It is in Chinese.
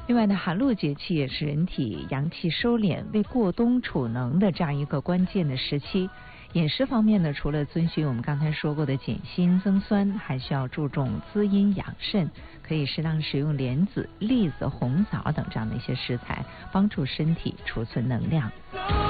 另外呢，寒露节气也是人体阳气收敛、为过冬储能的这样一个关键的时期。饮食方面呢，除了遵循我们刚才说过的减辛增酸，还需要注重滋阴养肾，可以适当使用莲子、栗子、红枣等这样的一些食材，帮助身体储存能量。